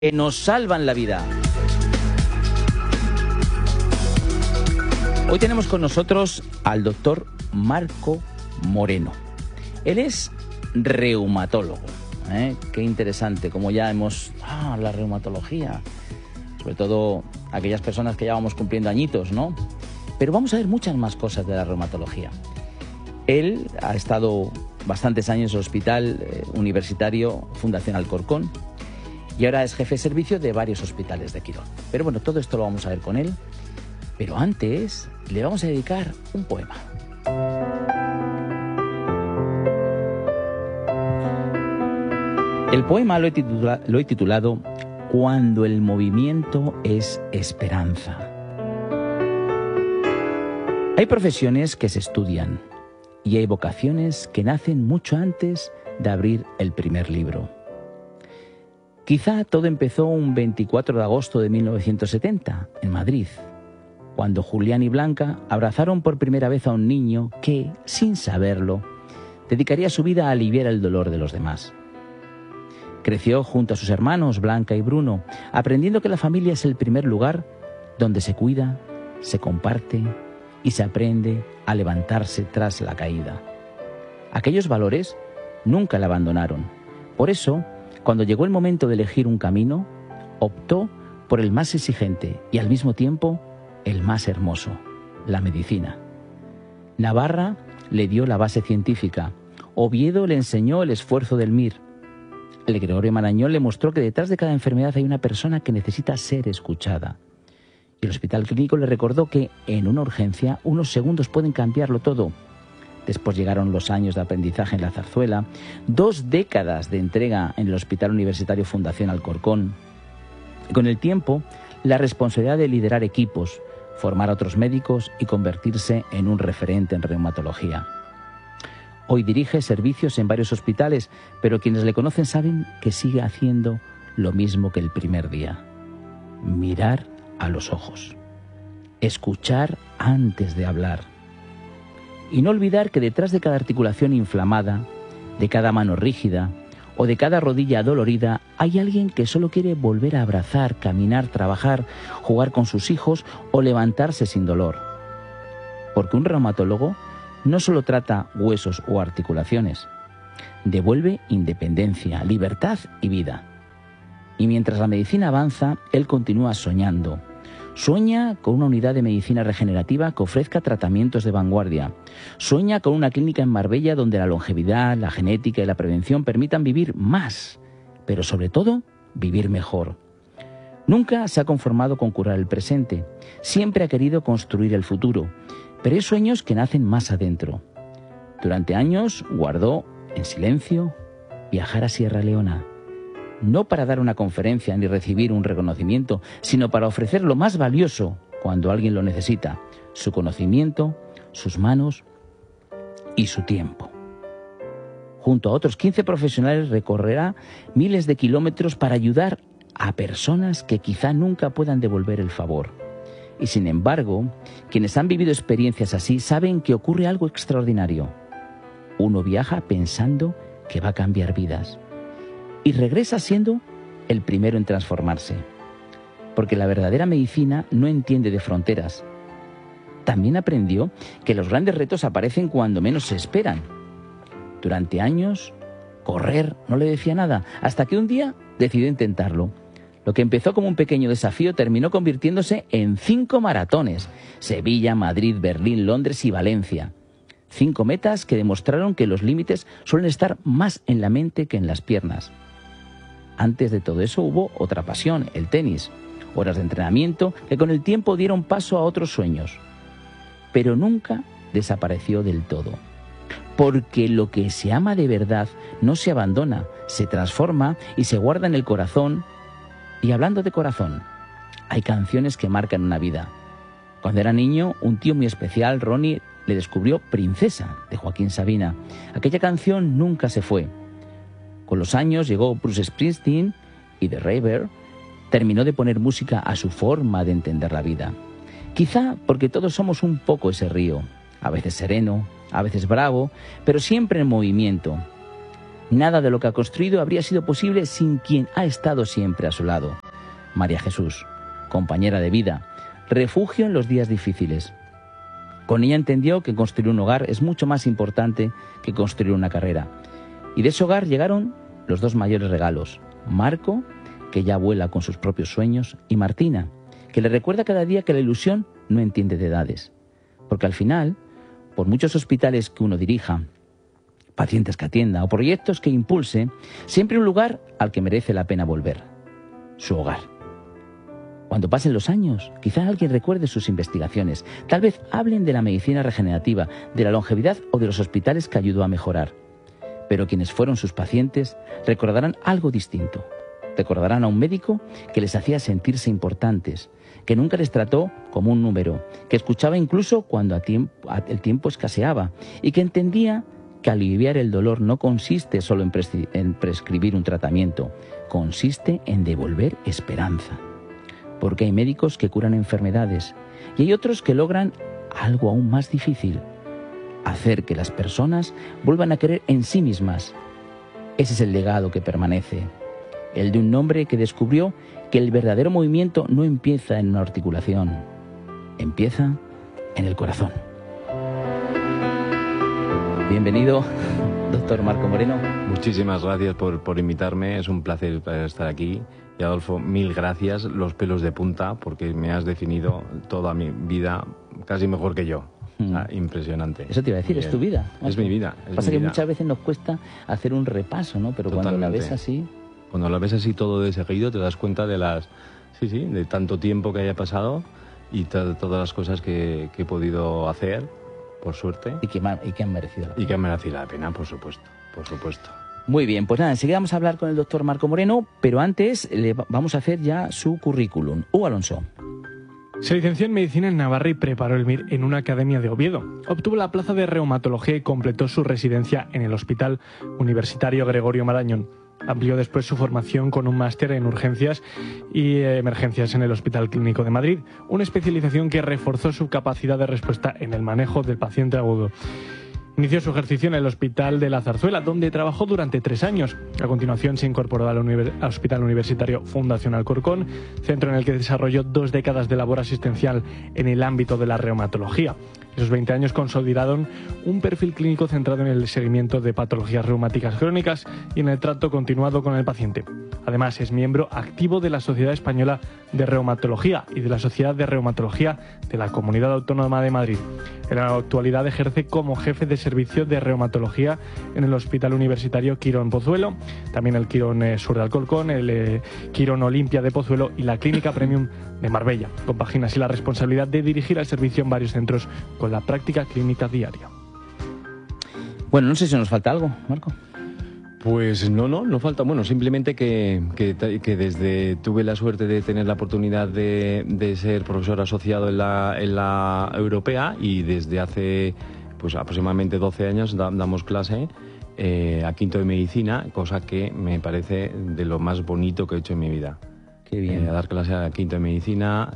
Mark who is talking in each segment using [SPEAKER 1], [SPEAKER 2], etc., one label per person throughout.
[SPEAKER 1] que nos salvan la vida. Hoy tenemos con nosotros al doctor Marco Moreno. Él es reumatólogo. Qué interesante, como ya hemos... la reumatología. Sobre todo aquellas personas que ya vamos cumpliendo añitos, ¿no? Pero vamos a ver muchas más cosas de la reumatología. Él ha estado bastantes años en el Hospital Universitario Fundación Alcorcón y ahora es jefe de servicio de varios hospitales de Quirón. Pero bueno, todo esto lo vamos a ver con él. Pero antes le vamos a dedicar un poema. El poema lo he titulado Cuando el movimiento es esperanza. Hay profesiones que se estudian y hay vocaciones que nacen mucho antes de abrir el primer libro. Quizá todo empezó un 24 de agosto de 1970, en Madrid, cuando Julián y Blanca abrazaron por primera vez a un niño que, sin saberlo, dedicaría su vida a aliviar el dolor de los demás. Creció junto a sus hermanos Blanca y Bruno, aprendiendo que la familia es el primer lugar donde se cuida, se comparte y se aprende a levantarse tras la caída. Aquellos valores nunca la abandonaron. Por eso, cuando llegó el momento de elegir un camino, optó por el más exigente y al mismo tiempo el más hermoso, la medicina. Navarra le dio la base científica, Oviedo le enseñó el esfuerzo del MIR, el Gregorio Marañón le mostró que detrás de cada enfermedad hay una persona que necesita ser escuchada. Y el Hospital Clínico le recordó que en una urgencia unos segundos pueden cambiarlo todo. Después llegaron los años de aprendizaje en la Zarzuela, 2 décadas de entrega en el Hospital Universitario Fundación Alcorcón. Y con el tiempo, la responsabilidad de liderar equipos, formar a otros médicos y convertirse en un referente en reumatología. Hoy dirige servicios en varios hospitales, pero quienes le conocen saben que sigue haciendo lo mismo que el primer día. Mirar a los ojos. Escuchar antes de hablar. Y no olvidar que detrás de cada articulación inflamada, de cada mano rígida o de cada rodilla dolorida, hay alguien que solo quiere volver a abrazar, caminar, trabajar, jugar con sus hijos o levantarse sin dolor. Porque un reumatólogo no solo trata huesos o articulaciones, devuelve independencia, libertad y vida. Y mientras la medicina avanza, él continúa soñando. Sueña con una unidad de medicina regenerativa que ofrezca tratamientos de vanguardia. Sueña con una clínica en Marbella donde la longevidad, la genética y la prevención permitan vivir más, pero sobre todo, vivir mejor. Nunca se ha conformado con curar el presente. Siempre ha querido construir el futuro. Pero hay sueños que nacen más adentro. Durante años guardó, en silencio, viajar a Sierra Leona. No para dar una conferencia ni recibir un reconocimiento, sino para ofrecer lo más valioso cuando alguien lo necesita: su conocimiento, sus manos y su tiempo. Junto a otros 15 profesionales recorrerá miles de kilómetros para ayudar a personas que quizá nunca puedan devolver el favor. Y sin embargo, quienes han vivido experiencias así saben que ocurre algo extraordinario. Uno viaja pensando que va a cambiar vidas y regresa siendo el primero en transformarse. Porque la verdadera medicina no entiende de fronteras. También aprendió que los grandes retos aparecen cuando menos se esperan. Durante años, correr no le decía nada, hasta que un día decidió intentarlo. Lo que empezó como un pequeño desafío terminó convirtiéndose en 5 maratones: Sevilla, Madrid, Berlín, Londres y Valencia. 5 metas que demostraron que los límites suelen estar más en la mente que en las piernas. Antes de todo eso hubo otra pasión, el tenis. Horas de entrenamiento que con el tiempo dieron paso a otros sueños. Pero nunca desapareció del todo. Porque lo que se ama de verdad no se abandona, se transforma y se guarda en el corazón. Y hablando de corazón, hay canciones que marcan una vida. Cuando era niño, un tío muy especial, Ronnie, le descubrió Princesa, de Joaquín Sabina. Aquella canción nunca se fue. Con los años llegó Bruce Springsteen y The River terminó de poner música a su forma de entender la vida. Quizá porque todos somos un poco ese río, a veces sereno, a veces bravo, pero siempre en movimiento. Nada de lo que ha construido habría sido posible sin quien ha estado siempre a su lado. María Jesús, compañera de vida, refugio en los días difíciles. Con ella entendió que construir un hogar es mucho más importante que construir una carrera. Y de ese hogar llegaron los dos mayores regalos: Marco, que ya vuela con sus propios sueños, y Martina, que le recuerda cada día que la ilusión no entiende de edades. Porque al final, por muchos hospitales que uno dirija, pacientes que atienda o proyectos que impulse, siempre hay un lugar al que merece la pena volver: su hogar. Cuando pasen los años, quizá alguien recuerde sus investigaciones, tal vez hablen de la medicina regenerativa, de la longevidad o de los hospitales que ayudó a mejorar. Pero quienes fueron sus pacientes recordarán algo distinto. Recordarán a un médico que les hacía sentirse importantes, que nunca les trató como un número, que escuchaba incluso cuando el tiempo escaseaba y que entendía que aliviar el dolor no consiste solo en prescribir un tratamiento, consiste en devolver esperanza. Porque hay médicos que curan enfermedades y hay otros que logran algo aún más difícil: hacer que las personas vuelvan a creer en sí mismas. Ese es el legado que permanece, el de un hombre que descubrió que el verdadero movimiento no empieza en una articulación, empieza en el corazón. Bienvenido, doctor Marco Moreno.
[SPEAKER 2] Muchísimas gracias por invitarme, es un placer estar aquí. Y Adolfo, mil gracias, los pelos de punta, porque me has definido toda mi vida casi mejor que yo. Impresionante.
[SPEAKER 1] Eso te iba a decir, es tu vida.
[SPEAKER 2] Es mi vida.
[SPEAKER 1] Pasa que muchas veces nos cuesta hacer un repaso, ¿no? Pero
[SPEAKER 2] Totalmente.
[SPEAKER 1] Cuando la ves así...
[SPEAKER 2] Cuando la ves así todo de seguido, te das cuenta de de tanto tiempo que haya pasado y todas las cosas que he podido hacer, por suerte.
[SPEAKER 1] Y que han merecido la pena.
[SPEAKER 2] Y que han merecido la pena, por supuesto, por supuesto.
[SPEAKER 1] Muy bien, pues nada, enseguida vamos a hablar con el doctor Marco Moreno, pero antes vamos a hacer ya su currículum. Hugo Alonso.
[SPEAKER 3] Se licenció en Medicina en Navarra y preparó el MIR en una academia de Oviedo. Obtuvo la plaza de reumatología y completó su residencia en el Hospital Universitario Gregorio Marañón. Amplió después su formación con un máster en urgencias y emergencias en el Hospital Clínico de Madrid, una especialización que reforzó su capacidad de respuesta en el manejo del paciente agudo. Inició su ejercicio en el Hospital de la Zarzuela, donde trabajó durante 3 años. A continuación se incorporó al Hospital Universitario Fundación Alcorcón, centro en el que desarrolló 2 décadas de labor asistencial en el ámbito de la reumatología. Esos 20 años consolidaron un perfil clínico centrado en el seguimiento de patologías reumáticas crónicas y en el trato continuado con el paciente. Además, es miembro activo de la Sociedad Española de Reumatología y de la Sociedad de Reumatología de la Comunidad Autónoma de Madrid. En la actualidad ejerce como jefe de servicio de reumatología en el Hospital Universitario Quirón Pozuelo, también el Quirón Sur de Alcorcón, el Quirón Olimpia de Pozuelo y la Clínica Premium de Marbella. Compagina así la responsabilidad de dirigir el servicio en varios centros con la práctica clínica diaria.
[SPEAKER 1] Bueno, no sé si nos falta algo, Marco.
[SPEAKER 2] Pues no falta. Bueno, simplemente que desde tuve la suerte de tener la oportunidad de ser profesor asociado en la europea, y desde hace pues aproximadamente 12 años damos clase a quinto de medicina, cosa que me parece de lo más bonito que he hecho en mi vida.
[SPEAKER 1] Qué bien.
[SPEAKER 2] A dar clase a quinto de medicina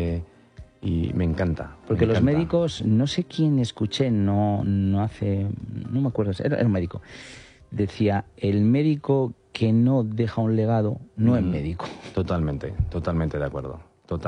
[SPEAKER 2] y me encanta.
[SPEAKER 1] Porque los médicos, no sé quién escuché, no me acuerdo, era un médico. Decía, el médico que no deja un legado no es médico.
[SPEAKER 2] Totalmente de acuerdo,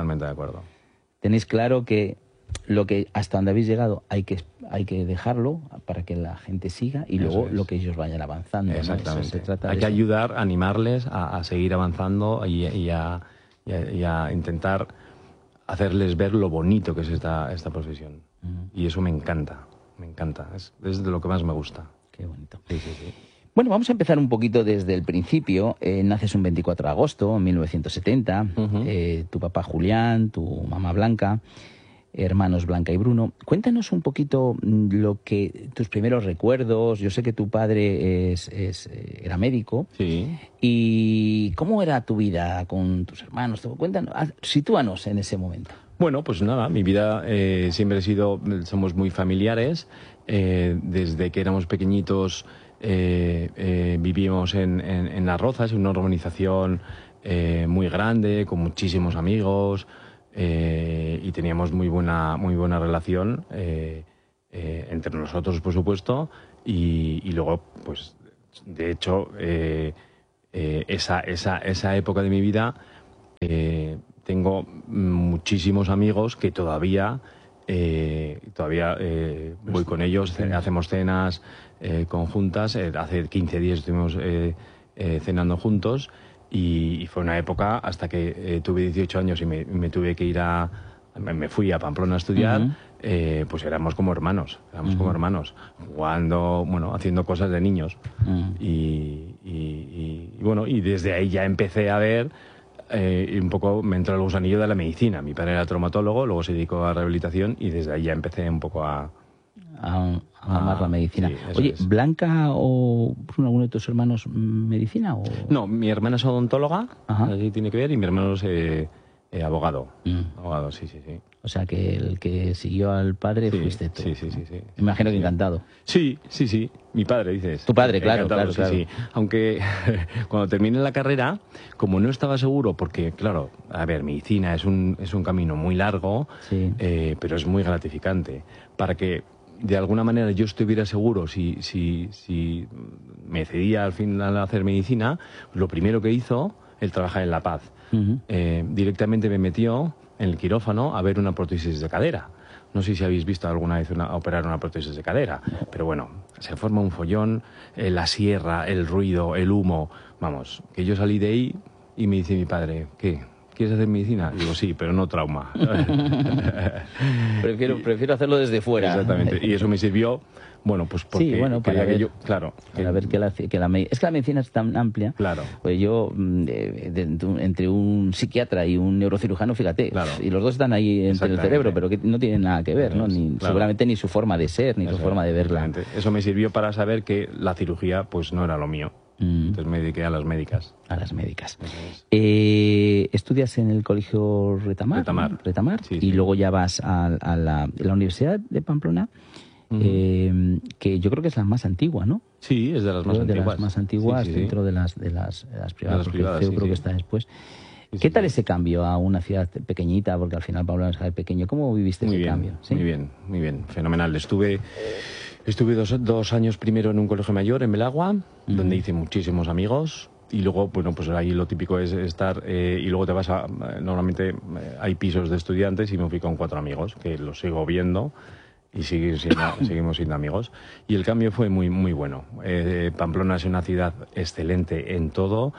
[SPEAKER 2] Tenéis
[SPEAKER 1] claro que hasta donde habéis llegado hay que dejarlo para que la gente siga y luego lo que ellos vayan avanzando.
[SPEAKER 2] Exactamente.
[SPEAKER 1] ¿No? Se trata
[SPEAKER 2] hay que ayudar, animarles a seguir avanzando y a intentar hacerles ver lo bonito que es esta profesión. Y eso me encanta, es de lo que más me gusta.
[SPEAKER 1] Qué bonito.
[SPEAKER 2] Sí.
[SPEAKER 1] Bueno, vamos a empezar un poquito desde el principio. Naces un 24 de agosto de 1970. Tu papá Julián, tu mamá Blanca, hermanos Blanca y Bruno. Cuéntanos un poquito tus primeros recuerdos. Yo sé que tu padre era médico.
[SPEAKER 2] Sí.
[SPEAKER 1] ¿Y cómo era tu vida con tus hermanos? Cuéntanos, sitúanos en ese momento.
[SPEAKER 2] Bueno, pues nada, mi vida siempre somos muy familiares. Desde que éramos pequeñitos vivíamos en Las Rozas, en una urbanización muy grande, con muchísimos amigos, y teníamos muy buena relación entre nosotros, por supuesto, y luego pues De hecho, esa época de mi vida, tengo muchísimos amigos que todavía voy con ellos, hacemos cenas conjuntas. Hace 15 días estuvimos cenando juntos y fue una época hasta que tuve 18 años y me tuve que ir me fui a Pamplona a estudiar. Pues éramos como hermanos, jugando, bueno, haciendo cosas de niños. Y bueno, y desde ahí ya empecé a ver, y un poco me entró el gusanillo de la medicina. Mi padre era traumatólogo, luego se dedicó a rehabilitación y desde ahí ya empecé un poco a
[SPEAKER 1] amar la medicina.
[SPEAKER 2] Sí,
[SPEAKER 1] Oye,
[SPEAKER 2] es.
[SPEAKER 1] ¿Blanca o alguno de tus hermanos medicina? O...
[SPEAKER 2] No, mi hermana es odontóloga,
[SPEAKER 1] Ajá.
[SPEAKER 2] así tiene que ver, y mi hermano es abogado. Abogado, sí.
[SPEAKER 1] O sea, que el que siguió al padre
[SPEAKER 2] Sí,
[SPEAKER 1] fuiste tú.
[SPEAKER 2] sí.
[SPEAKER 1] Me imagino que encantado.
[SPEAKER 2] Sí. Mi padre, dices.
[SPEAKER 1] Tu padre, claro,
[SPEAKER 2] Encantado,
[SPEAKER 1] claro.
[SPEAKER 2] Sí. Aunque cuando terminé la carrera, como no estaba seguro, porque, claro, a ver, medicina es un camino muy largo,
[SPEAKER 1] Sí.
[SPEAKER 2] pero es muy gratificante. Para que, de alguna manera, yo estuviera seguro si me cedía al final a hacer medicina, lo primero que hizo, él trabaja en La Paz. Directamente me metió en el quirófano a ver una prótesis de cadera. No sé si habéis visto alguna vez operar una prótesis de cadera, pero bueno, se forma un follón, la sierra, el ruido, el humo. Vamos, que yo salí de ahí y me dice mi padre, ¿qué? ¿Quieres hacer medicina? Digo, sí, pero no trauma.
[SPEAKER 1] Prefiero hacerlo desde fuera.
[SPEAKER 2] Exactamente, y eso me sirvió, bueno, pues porque
[SPEAKER 1] Sí, bueno, para
[SPEAKER 2] quería
[SPEAKER 1] ver,
[SPEAKER 2] que yo, claro.
[SPEAKER 1] para ver que es que la medicina es tan amplia.
[SPEAKER 2] Claro.
[SPEAKER 1] Pues yo, entre un psiquiatra y un neurocirujano, fíjate,
[SPEAKER 2] Claro.
[SPEAKER 1] y los dos están ahí entre el
[SPEAKER 2] Exactamente.
[SPEAKER 1] cerebro, pero que no tienen nada que ver, ¿no? Ni,
[SPEAKER 2] Claro.
[SPEAKER 1] seguramente ni su forma de ser, ni su forma de verla.
[SPEAKER 2] Exactamente. Eso me sirvió para saber que la cirugía, pues no era lo mío. Entonces me dediqué a las médicas.
[SPEAKER 1] A las médicas.
[SPEAKER 2] Eso es.
[SPEAKER 1] Estudias en el colegio Retamar.
[SPEAKER 2] Retamar.
[SPEAKER 1] ¿No? Retamar,
[SPEAKER 2] Sí,
[SPEAKER 1] y
[SPEAKER 2] sí.
[SPEAKER 1] luego ya vas a la Universidad de Pamplona, que yo creo que es la más antigua, ¿no?
[SPEAKER 2] Sí, es de las más
[SPEAKER 1] Creo de
[SPEAKER 2] antiguas.
[SPEAKER 1] las más antiguas
[SPEAKER 2] Sí, sí, sí.
[SPEAKER 1] dentro de las privadas, porque
[SPEAKER 2] privadas,
[SPEAKER 1] el CEU
[SPEAKER 2] sí,
[SPEAKER 1] creo
[SPEAKER 2] sí.
[SPEAKER 1] que está después.
[SPEAKER 2] Sí,
[SPEAKER 1] ¿Qué
[SPEAKER 2] sí,
[SPEAKER 1] tal
[SPEAKER 2] sí.
[SPEAKER 1] ese cambio a una ciudad pequeñita? Porque al final Pamplona es pequeño. ¿Cómo viviste
[SPEAKER 2] Muy
[SPEAKER 1] ese
[SPEAKER 2] bien,
[SPEAKER 1] cambio? ¿Sí?
[SPEAKER 2] muy bien, fenomenal. Estuve 2 años primero en un colegio mayor en Belagua, donde hice muchísimos amigos. Y luego, bueno, pues ahí lo típico es estar, y luego te vas normalmente hay pisos de estudiantes y me fui con 4 amigos, que los sigo viendo y seguimos siendo amigos. Y el cambio fue muy, muy bueno. Pamplona es una ciudad excelente en todo.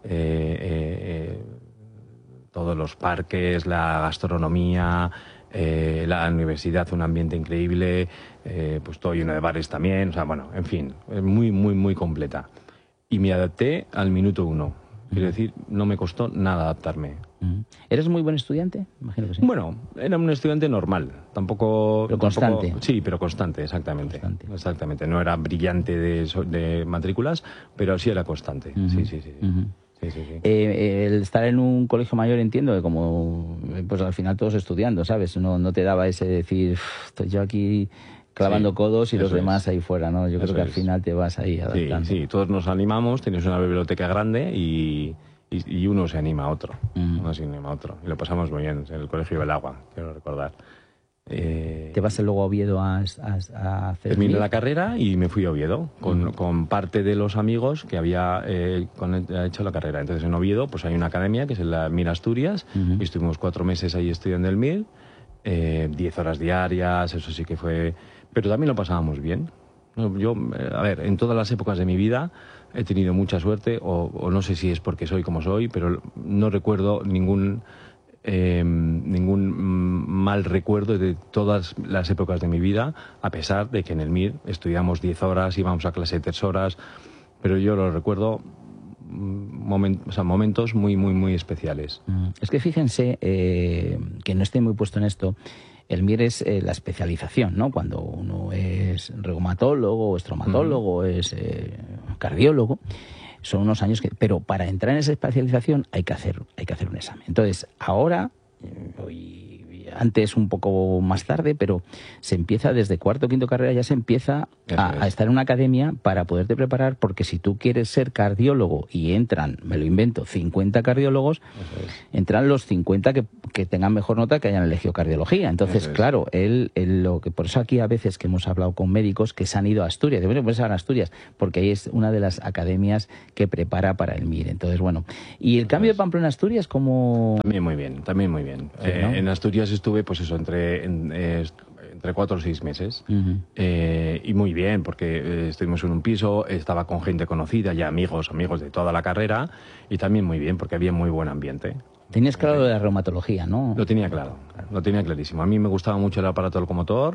[SPEAKER 2] Todos los parques, la gastronomía, la universidad, un ambiente increíble, pues todo lleno de bares también, o sea, bueno, en fin, es muy, muy, muy completa. Y me adapté al minuto 1. Quiero decir, no me costó nada adaptarme.
[SPEAKER 1] ¿Eres muy buen estudiante? Imagino que sí.
[SPEAKER 2] Bueno, era un estudiante normal, tampoco...
[SPEAKER 1] Pero constante.
[SPEAKER 2] Sí, pero constante, exactamente.
[SPEAKER 1] Constante.
[SPEAKER 2] Exactamente, no era brillante de matrículas, pero sí era constante. Sí. Sí.
[SPEAKER 1] El estar en un colegio mayor, entiendo que como pues al final todos estudiando, ¿sabes? No te daba ese decir, estoy yo aquí clavando
[SPEAKER 2] Sí,
[SPEAKER 1] codos y los
[SPEAKER 2] eso
[SPEAKER 1] demás
[SPEAKER 2] es.
[SPEAKER 1] ahí fuera, ¿no? Yo creo
[SPEAKER 2] Eso
[SPEAKER 1] que al
[SPEAKER 2] es.
[SPEAKER 1] final te vas ahí adaptando.
[SPEAKER 2] Sí, todos nos animamos, tienes una biblioteca grande y uno se anima a otro. Uno se anima a otro. Y lo pasamos muy bien en el Colegio Belagua, quiero recordar.
[SPEAKER 1] ¿Te vas luego a Oviedo a hacer
[SPEAKER 2] Terminé
[SPEAKER 1] MIR?
[SPEAKER 2] la carrera y me fui a Oviedo con parte de los amigos que había hecho la carrera. Entonces en Oviedo pues hay una academia que es la MIR Asturias y estuvimos 4 meses ahí estudiando el MIR, 10 horas diarias, eso sí que fue... Pero también lo pasábamos bien. Yo, a ver, en todas las épocas de mi vida he tenido mucha suerte o no sé si es porque soy como soy, pero no recuerdo ningún mal recuerdo de todas las épocas de mi vida, a pesar de que en el MIR estudiamos 10 horas, íbamos a clase 3 horas, pero yo lo recuerdo momentos muy, muy, muy especiales.
[SPEAKER 1] Es que fíjense, que no esté muy puesto en esto, el MIR es la especialización, ¿no? Cuando uno es reumatólogo, es traumatólogo, es cardiólogo, son unos años que... Pero para entrar en esa especialización hay que hacer un examen. Entonces, ahora, hoy antes un poco más tarde, pero se empieza desde cuarto o quinto carrera, ya se empieza a estar en una academia para poderte preparar, porque si tú quieres ser cardiólogo y entran, me lo invento, 50 cardiólogos, entran los 50 que tengan mejor nota que hayan elegido cardiología. Entonces, claro, por eso aquí a veces que hemos hablado con médicos que se han ido a Asturias, bueno, pues a Asturias, porque ahí es una de las academias que prepara para el MIR. Entonces, bueno, y el cambio de Pamplona a Asturias, ¿cómo...?
[SPEAKER 2] También muy bien, también muy bien. Sí, ¿no? En Asturias estuve, pues eso, entre 4 o 6 meses. Y muy bien, porque estuvimos en un piso, estaba con gente conocida, ya amigos de toda la carrera, y también muy bien, porque había muy buen ambiente.
[SPEAKER 1] Tenías claro lo de la reumatología, ¿no?
[SPEAKER 2] Lo tenía claro, lo tenía clarísimo. A mí me gustaba mucho el aparato locomotor,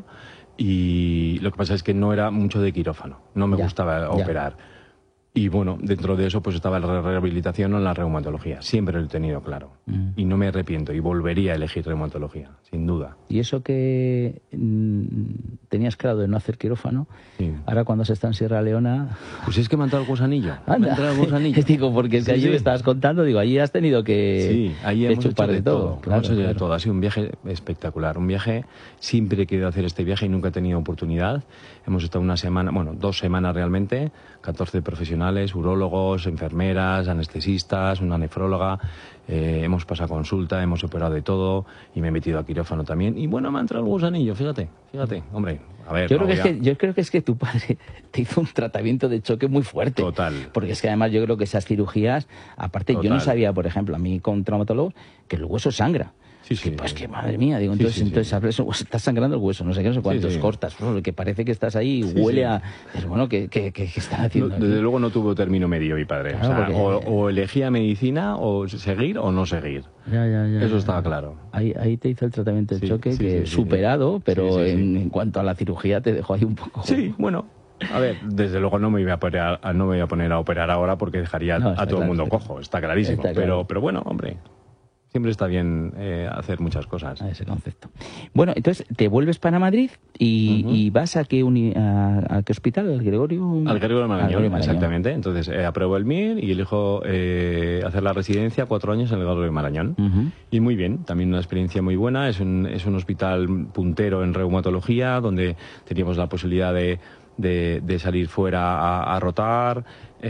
[SPEAKER 2] y lo que pasa es que no era mucho de quirófano, no me gustaba operar. Y bueno, dentro de eso pues estaba la rehabilitación o la reumatología. Siempre lo he tenido claro. Y no me arrepiento y volvería a elegir reumatología, sin duda.
[SPEAKER 1] Y eso que tenías claro de no hacer quirófano, ahora cuando se está en Sierra Leona...
[SPEAKER 2] Pues es que me ha entrado el gusanillo.
[SPEAKER 1] Me ha entrado el gusanillo. Digo, porque es que allí me estabas contando, digo, allí has tenido que...
[SPEAKER 2] Sí, ahí hemos hecho de todo.
[SPEAKER 1] Claro,
[SPEAKER 2] hemos hecho de todo. Ha sido un viaje espectacular. Un viaje, siempre he querido hacer este viaje y nunca he tenido oportunidad. Hemos estado 2 semanas realmente, 14 profesionales, urólogos, enfermeras, anestesistas, una nefróloga. Hemos pasado consulta, hemos operado de todo y me he metido a quirófano también. Y bueno, me ha entrado el gusanillo, fíjate, hombre. A ver,
[SPEAKER 1] yo creo que es que tu padre te hizo un tratamiento de choque muy fuerte.
[SPEAKER 2] Total.
[SPEAKER 1] Porque es que además yo creo que esas cirugías, aparte yo no sabía, por ejemplo, a mí con traumatólogos, que el hueso sangra.
[SPEAKER 2] Sí.
[SPEAKER 1] Pues que madre mía, digo, entonces estás sangrando el hueso, no sé qué, no sé cuántos, cortas, que parece que estás ahí y huele a... Es bueno, ¿qué están haciendo?
[SPEAKER 2] Desde luego no tuvo término medio mi padre. Claro, o elegía medicina, o seguir o no seguir.
[SPEAKER 1] Ya.
[SPEAKER 2] Eso estaba claro.
[SPEAKER 1] Ahí te hizo el tratamiento de choque, que superado, pero en cuanto a la cirugía te dejó ahí un poco...
[SPEAKER 2] Sí, bueno... A ver, desde luego no me voy a poner a operar ahora porque dejaría a todo el mundo cojo, está clarísimo. Pero bueno, hombre... Siempre está bien hacer muchas cosas.
[SPEAKER 1] A ese concepto. Bueno, entonces te vuelves para Madrid y vas a qué hospital, al Gregorio.
[SPEAKER 2] Al Gregorio Marañón, exactamente. Entonces apruebo el MIR y elijo hacer la residencia 4 años en el Gregorio Marañón. Y muy bien, también una experiencia muy buena. Es un hospital puntero en reumatología, donde teníamos la posibilidad de salir fuera a rotar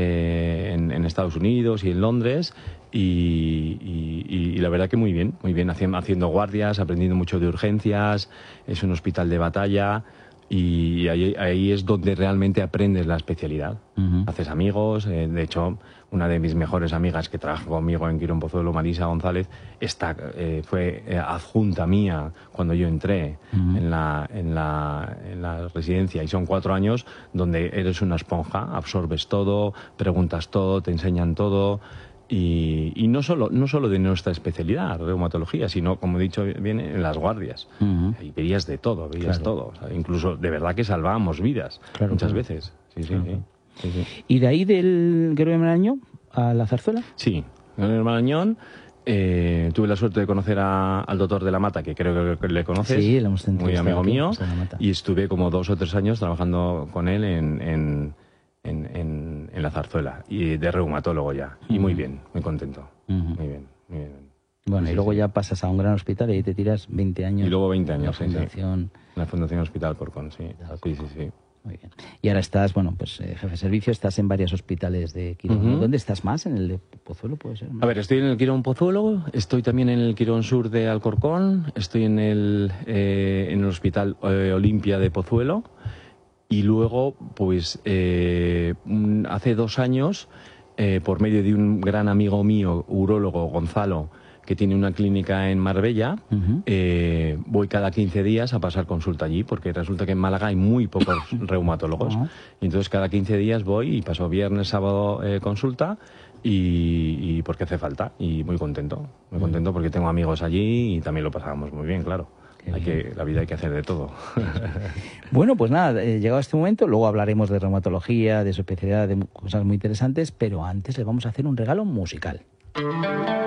[SPEAKER 2] en Estados Unidos y en Londres. Y la verdad que muy bien haciendo guardias, aprendiendo mucho de urgencias. Es un hospital de batalla y ahí es donde realmente aprendes la especialidad. Haces amigos. De hecho, una de mis mejores amigas que trabaja conmigo en Quirón Pozuelo, Marisa González, fue adjunta mía cuando yo entré en la residencia, y son 4 años donde eres una esponja, absorbes todo, preguntas todo, te enseñan todo. Y no solo de nuestra especialidad, reumatología, sino, como he dicho bien, en las guardias. Y veías de todo, todo. O sea, incluso de verdad que salvábamos vidas muchas veces. Sí.
[SPEAKER 1] ¿Y de ahí del Gregorio Marañón a la Zarzuela?
[SPEAKER 2] Sí, Gregorio Marañón. Tuve la suerte de conocer al doctor de la Mata, que creo que le conoces.
[SPEAKER 1] Sí, lo hemos
[SPEAKER 2] muy amigo mío. Y estuve como 2 o 3 años trabajando con él en la Zarzuela, y de reumatólogo ya. Y muy bien, muy contento. Muy bien.
[SPEAKER 1] Bueno, y luego ya pasas a un gran hospital y ahí te tiras 20 años.
[SPEAKER 2] Y luego 20 años,
[SPEAKER 1] en
[SPEAKER 2] la Fundación Hospital Corcón, sí.
[SPEAKER 1] Muy bien. Y ahora estás, jefe de servicio, estás en varios hospital de Quirón. ¿Dónde estás más? ¿En el de Pozuelo, puede ser?
[SPEAKER 2] A ver, estoy en el Quirón Pozuelo, estoy también en el Quirón Sur de Alcorcón, estoy en el Hospital Olimpia de Pozuelo. Y luego, pues, hace 2 años, por medio de un gran amigo mío, urólogo, Gonzalo, que tiene una clínica en Marbella, voy cada 15 días a pasar consulta allí, porque resulta que en Málaga hay muy pocos reumatólogos. Y entonces cada 15 días voy y paso viernes, sábado consulta, y porque hace falta. Y muy contento porque tengo amigos allí y también lo pasábamos muy bien, claro. La vida hay que hacer de todo.
[SPEAKER 1] Bueno, pues nada, llegado a este momento, luego hablaremos de reumatología, de su especialidad, de cosas muy interesantes, pero antes le vamos a hacer un regalo musical.